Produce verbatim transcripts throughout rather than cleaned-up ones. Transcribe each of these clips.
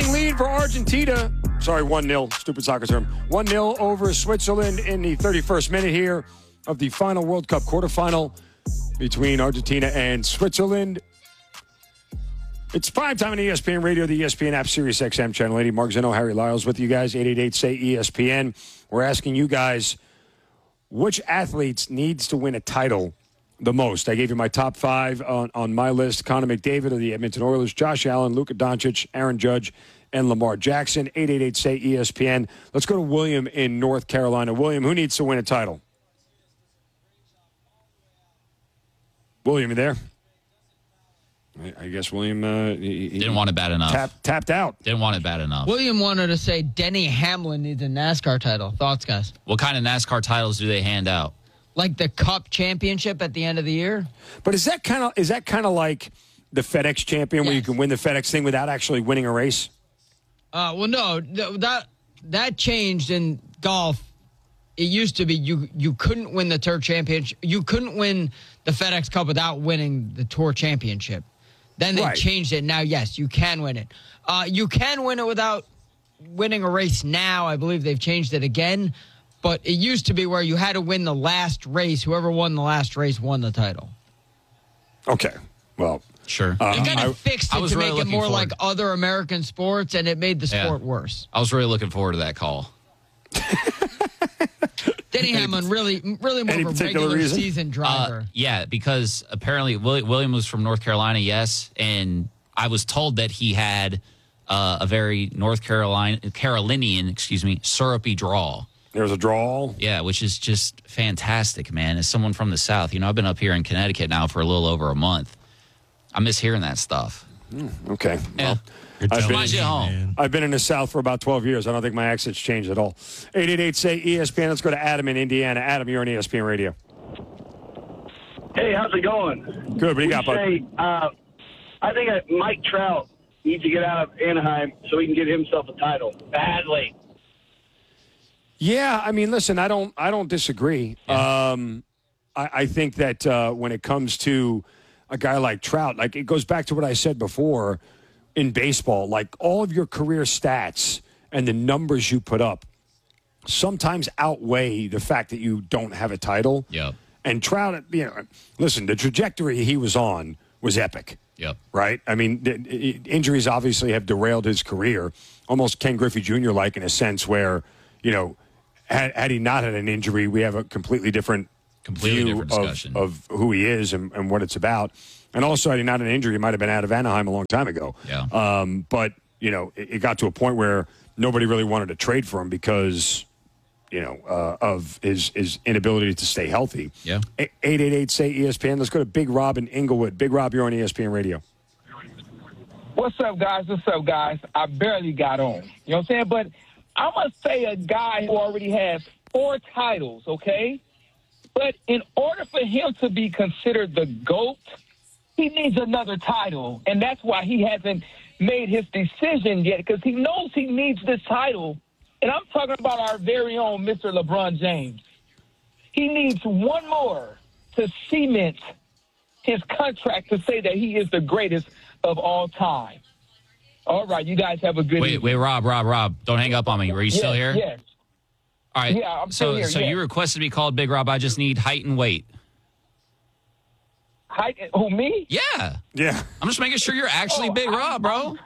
Opening lead for Argentina. Sorry, one nil. Stupid soccer term. one nil over Switzerland in the thirty-first minute here of the final World Cup quarterfinal between Argentina and Switzerland. It's prime time on E S P N Radio, the E S P N app, Sirius X M channel eighty. Mark Zeno, Harry Lyles with you guys. eight eight eight, say E S P N. We're asking you guys which athletes needs to win a title the most. I gave you my top five on, on my list. Connor McDavid of the Edmonton Oilers, Josh Allen, Luka Doncic, Aaron Judge, and Lamar Jackson. eight eight eight, say E S P N. Let's go to William in North Carolina. William, who needs to win a title? William, you there? I guess William uh, he, he didn't want it bad enough. Tap, tapped out. Didn't want it bad enough. William wanted to say Denny Hamlin needs a NASCAR title. Thoughts, guys? What kind of NASCAR titles do they hand out? Like the Cup Championship at the end of the year? But is that kind of is that kind of like the FedEx Champion, yes, where you can win the FedEx thing without actually winning a race? Uh, well, no, that that changed in golf. It used to be you you couldn't win the Tour Championship. You couldn't win the FedEx Cup without winning the Tour Championship. Then they right. changed it. Now, yes, you can win it. Uh, you can win it without winning a race now. I believe they've changed it again. But it used to be where you had to win the last race. Whoever won the last race won the title. Okay. Well, sure. Uh, they kind of fixed it to really make it more forward. like other American sports, and it made the sport yeah. worse. I was really looking forward to that call. Denny Hamlin, really, really more of a regular reason? season driver. Uh, yeah, because apparently William was from North Carolina, yes, and I was told that he had uh, a very North Carolina, Carolinian, excuse me, syrupy drawl. There's a drawl. Yeah, which is just fantastic, man. As someone from the South, you know, I've been up here in Connecticut now for a little over a month. I miss hearing that stuff. Mm, okay. Yeah. Well, I've been, you home. I've been in the South for about twelve years. I don't think my accent's changed at all. eight eight eight, say E S P N. Let's go to Adam in Indiana. Adam, you're on E S P N Radio. Hey, how's it going? Good. What do you got, bud? Say, uh, I think uh, Mike Trout needs to get out of Anaheim so he can get himself a title badly. Yeah, I mean, listen, I don't, I don't disagree. Yeah. Um, I, I think that uh, when it comes to a guy like Trout, like it goes back to what I said before in baseball. Like all of your career stats and the numbers you put up sometimes outweigh the fact that you don't have a title. Yeah. And Trout, you know, listen, the trajectory he was on was epic. Yep. Right? I mean, the, the, injuries obviously have derailed his career, almost Ken Griffey Junior like in a sense where, you know, had, had he not had an injury, we have a completely different completely view different discussion of, of who he is and, and what it's about. And also, had he not had an injury, he might have been out of Anaheim a long time ago. Yeah. Um, but, you know, it, it got to a point where nobody really wanted to trade for him because, you know, uh, of his, his inability to stay healthy. Yeah. eight eight eight, say E S P N. Let's go to Big Rob in Inglewood. Big Rob, you're on E S P N Radio. What's up, guys? What's up, guys? I barely got on. You know what I'm saying? But I must say a guy who already has four titles, okay? But in order for him to be considered the GOAT, he needs another title. And that's why he hasn't made his decision yet, because he knows he needs this title. And I'm talking about our very own Mister LeBron James. He needs one more to cement his contract to say that he is the greatest of all time. All right, you guys have a good Wait, evening. wait, Rob, Rob, Rob, don't hang up on me. Are you yes, still here? Yes. All right. Yeah, I'm so, still here, so yes. you requested to be called Big Rob. I just need height and weight. Height? Who, me? Yeah. Yeah. I'm just making sure you're actually Oh, Big I- Rob, bro.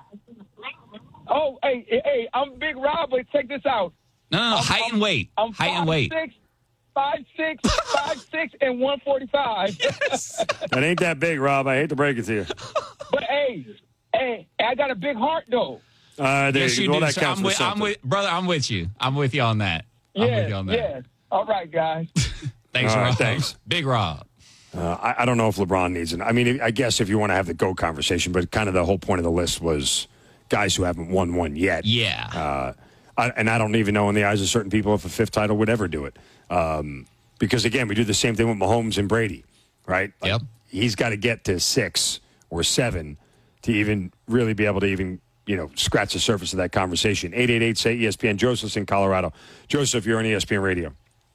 Oh, hey, hey, hey, I'm Big Rob, but check this out. No, no, no. I'm- height I'm- and weight. I'm height and weight. Six, five six, five six, and one forty-five. Yes. That ain't that big, Rob. I hate to break it to you. But hey, hey, I got a big heart though. Uh, there Yes, you you go. do. That So counts I'm for with, I'm something. with, brother. I'm with you. I'm with you on that. I'm Yeah, with you on that. yeah. All right, guys. Thanks, All right, Rob. thanks. Big Rob. Uh, I, I don't know if LeBron needs it. I mean, I guess if you want to have the GOAT conversation, but kind of the whole point of the list was guys who haven't won one yet. Yeah. Uh, I, and I don't even know in the eyes of certain people if a fifth title would ever do it. Um, because, again, we do the same thing with Mahomes and Brady, right? Like, Yep. He's got to get to six or seven to even really be able to even, you know, scratch the surface of that conversation. eight eight eight, say E S P N. Joseph's in Colorado. Joseph, you're on E S P N Radio.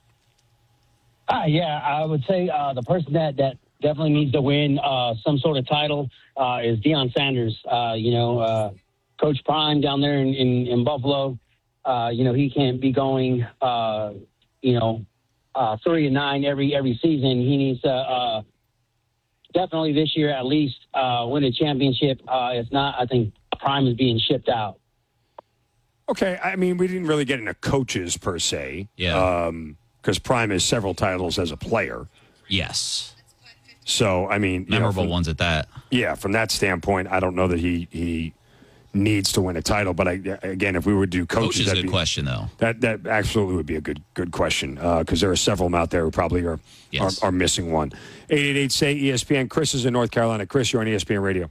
Uh, yeah, I would say uh, the person that, that definitely needs to win uh, some sort of title uh, is Deion Sanders. Uh, you know, uh, Coach Prime down there in, in, in Buffalo, uh, you know, he can't be going, uh, you know, uh, three and nine every every season. He needs to uh, definitely this year at least uh, win a championship. Uh, if not, I think Prime is being shipped out. Okay, I mean, we didn't really get into coaches per se. Yeah. Because um, Prime has several titles as a player. Yes. So, I mean, Memorable you know, from, ones at that. Yeah, from that standpoint, I don't know that he he needs to win a title. But I, again, if we would do coaches, Coach is a that'd good be, question, though. That that absolutely would be a good good question because uh, there are several of them out there who probably are Yes. are, are missing one. eight eight eight say E S P N. Chris is in North Carolina. Chris, you're on E S P N Radio.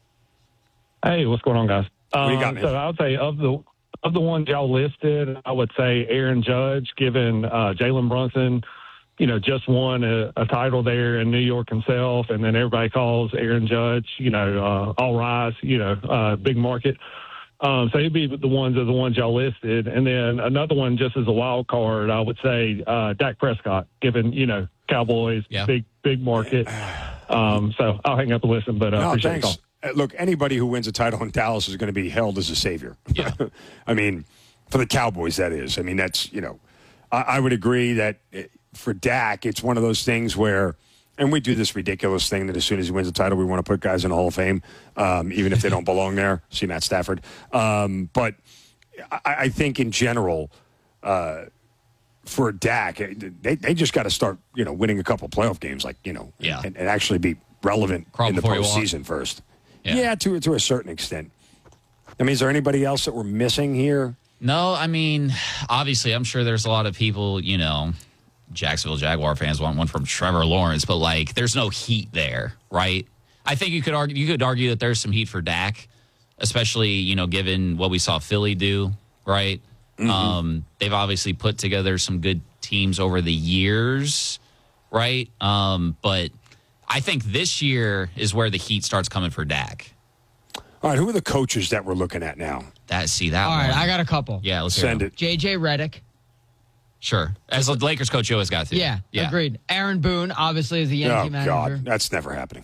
Hey, what's going on, guys? What do you got, Um, man? So I would say of the of the ones y'all listed, I would say Aaron Judge, given uh, Jalen Brunson, you know, just won a, a title there in New York himself, and then everybody calls Aaron Judge, you know, uh, all rise, you know, uh, big market. Um, so he'd be the ones of the ones y'all listed. And then another one, just as a wild card, I would say uh, Dak Prescott, given, you know, Cowboys, Yeah. big, big market. Um, so I'll hang up and listen, but uh, No, appreciate the thanks. call. Uh, Look, anybody who wins a title in Dallas is going to be held as a savior. Yeah. I mean, for the Cowboys, that is. I mean, that's, you know, I, I would agree that uh, for Dak, it's one of those things where, and we do this ridiculous thing that as soon as he wins a title, we want to put guys in the Hall of Fame, um, even if they don't belong there. See Matt Stafford. Um, but I, I think in general, uh, for Dak, they, they just got to start, you know, winning a couple playoff games, like, you know, Yeah. and, and actually be relevant Crawl in the before you walk. postseason first. Yeah. Yeah, to to a certain extent. I mean, is there anybody else that we're missing here? No, I mean, obviously, I'm sure there's a lot of people, you know, Jacksonville Jaguar fans want one from Trevor Lawrence, but like, there's no heat there, right? I think you could argue you could argue that there's some heat for Dak, especially, you know, given what we saw Philly do, right? Mm-hmm. Um, they've obviously put together some good teams over the years, right? Um, but I think this year is where the heat starts coming for Dak. All right, who are the coaches that we're looking at now? That see that All one. right, I got a couple. Yeah, let's Send hear it. J J Redick. Sure. As the Lakers coach, you always got to. Yeah, agreed. Aaron Boone, obviously, is the Yankee Oh, manager. God, that's never happening.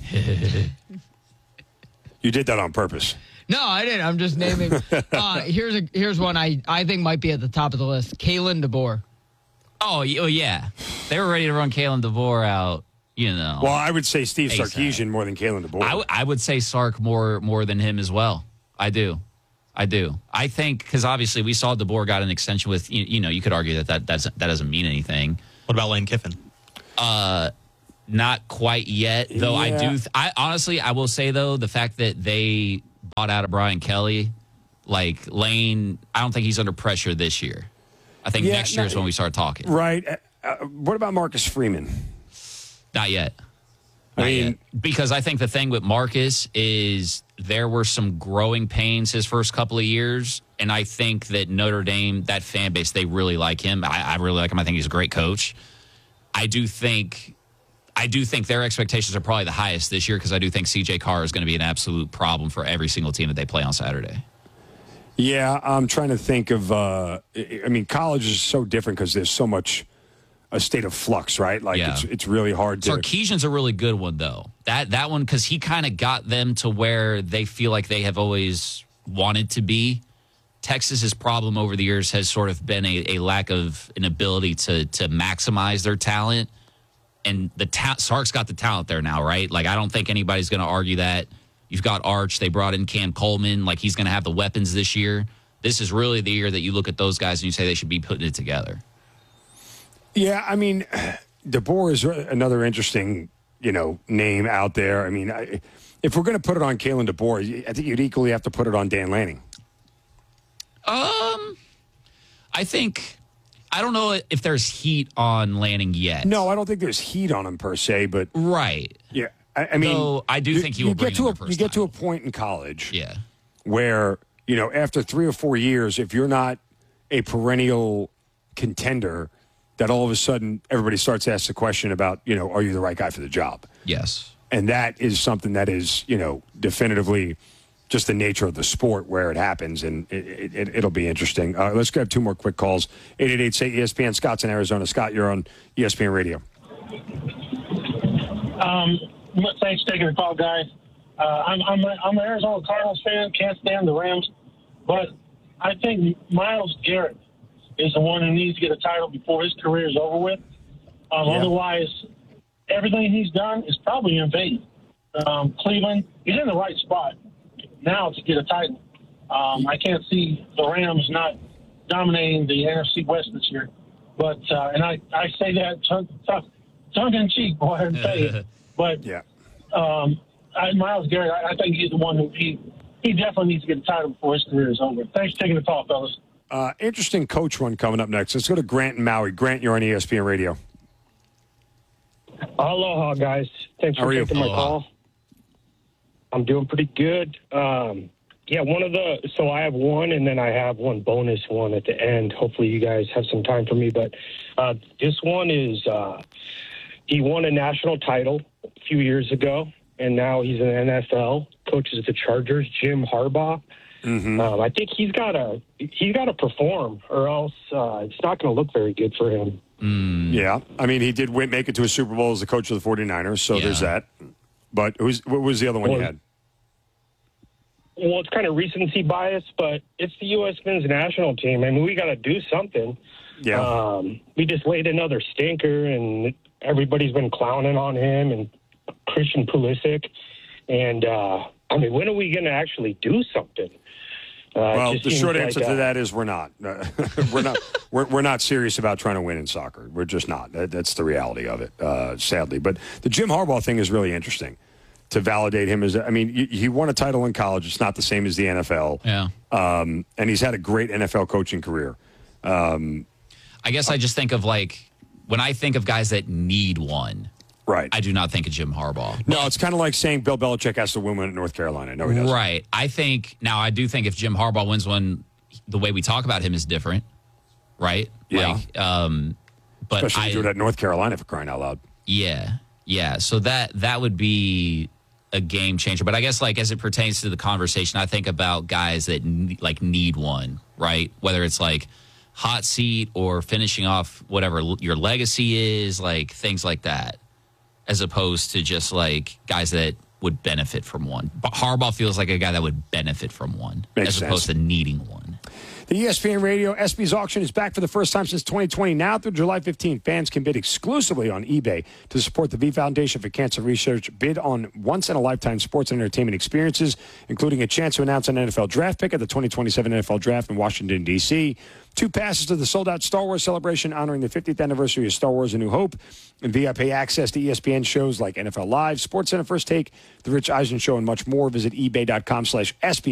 You did that on purpose. No, I didn't. I'm just naming. uh, here's a here's one I, I think might be at the top of the list. Kalen DeBoer. Oh, y- oh, yeah. They were ready to run Kalen DeBoer out, you know. Well, I would say Steve ASAP. Sarkisian more than Kalen DeBoer. I, w- I would say Sark more more than him as well. I do. I do. I think because obviously we saw DeBoer got an extension with, you, you know, you could argue that that, that's, that doesn't mean anything. What about Lane Kiffin? Not quite yet, though. I Yeah. do. Th- I honestly, I will say though, the fact that they bought out of Brian Kelly, like Lane, I don't think he's under pressure this year. I think Yeah, next year no, is when we start talking. right. Uh, uh, what about Marcus Freeman? Not yet. I Not mean- yet. Because I think the thing with Marcus is there were some growing pains his first couple of years, and I think that Notre Dame, that fan base, they really like him. I, I really like him. I think he's a great coach. I do think, I do think their expectations are probably the highest this year because I do think C J Carr is going to be an absolute problem for every single team that they play on Saturday. Yeah, I'm trying to think of. Uh, I I mean, college is so different because there's so much a state of flux, right? Like Yeah. it's it's really hard to. Sarkisian's a really good one, though. That that one, because he kind of got them to where they feel like they have always wanted to be. Texas's problem over the years has sort of been a, a lack of an ability to to maximize their talent. And the ta- Sark's got the talent there now, right? Like, I don't think anybody's going to argue that. You've got Arch. They brought in Cam Coleman. Like, he's going to have the weapons this year. This is really the year that you look at those guys and you say they should be putting it together. Yeah, I mean, DeBoer is another interesting, you know, name out there. I mean, I, if we're going to put it on Kalen DeBoer, I think you'd equally have to put it on Dan Lanning. Um, I think I don't know if there's heat on Lanning yet. No, I don't think there's heat on him per se, but Right. yeah, I, I mean, Though I do you- think he you will get bring to them a their first you get to a title. point in college, Yeah. where you know after three or four years, if you're not a perennial contender, that all of a sudden everybody starts to ask the question about, you know, are you the right guy for the job? Yes. And that is something that is, you know, definitively just the nature of the sport where it happens, and it, it, it'll be interesting. Uh, let's grab two more quick calls. eight eight eight, say E S P N. Scott's in Arizona. Scott, you're on E S P N Radio. Um, thanks for taking the call, guys. Uh, I'm I'm a, I'm an Arizona Cardinals fan. Can't stand the Rams. But I think Myles Garrett is the one who needs to get a title before his career is over with. Um, Yeah. Otherwise, everything he's done is probably in vain. Um, Cleveland, he's in the right spot now to get a title. Um, I can't see the Rams not dominating the N F C West this year. But uh, and I, I say that tongue, tongue, tongue in cheek, go ahead and say it. But Yeah. um, I, Myles Garrett, I, I think he's the one who he, he definitely needs to get a title before his career is over. Thanks for taking the call, fellas. Uh, interesting coach one coming up next. Let's go to Grant and Maui. Grant, you're on E S P N Radio. Aloha, guys. Thanks How for are you? taking my Aloha. call. I'm doing pretty good. Um, yeah, one of the so I have one, and then I have one bonus one at the end. Hopefully, you guys have some time for me. But uh, this one is uh, he won a national title a few years ago, and now he's in the N F L. Coaches the Chargers, Jim Harbaugh. Mm-hmm. Um, I think he's got to he's got to perform, or else uh, it's not going to look very good for him. Mm, Yeah. I mean, he did win, make it to a Super Bowl as the coach of the 49ers, so Yeah. there's that. But who's, what was the other one you Well, had? Well, it's kind of recency bias, but it's the U S men's national team. I mean, we got to do something. Yeah. Um, we just laid another stinker, and everybody's been clowning on him and Christian Pulisic. And, uh, I mean, when are we going to actually do something? Uh, it Well, just the seems short like, answer to uh, that is we're not. Uh, we're not. We're, we're not serious about trying to win in soccer. We're just not. That, that's the reality of it, uh, sadly. But the Jim Harbaugh thing is really interesting to validate him as. I mean, he, he won a title in college. It's not the same as the N F L. yeah. Um, and he's had a great N F L coaching career. Um, I guess I just think of like when I think of guys that need one, right. I do not think of Jim Harbaugh. no, it's kind of like saying Bill Belichick has to win one at North Carolina. No, he doesn't. Right. I think now I do think if Jim Harbaugh wins one, the way we talk about him is different. Right. Yeah. Like, um, but Especially I, if you do it at North Carolina for crying out loud. yeah, yeah. So that that would be a game changer. But I guess like as it pertains to the conversation, I think about guys that ne- like need one. Right. Whether it's like hot seat or finishing off whatever l- your legacy is, like things like that, as opposed to just like guys that would benefit from one. But Harbaugh feels like a guy that would benefit from one, Makes as opposed sense. to needing one. The E S P N Radio ESPYs auction is back for the first time since twenty twenty. Now through July fifteenth, fans can bid exclusively on eBay to support the V Foundation for Cancer Research. Bid on once-in-a-lifetime sports and entertainment experiences, including a chance to announce an N F L draft pick at the twenty twenty-seven N F L Draft in Washington, D C, two passes to the sold-out Star Wars celebration honoring the fiftieth anniversary of Star Wars A New Hope, and V I P access to E S P N shows like N F L Live, SportsCenter First Take, The Rich Eisen Show, and much more. Visit ebay.com slash ESPY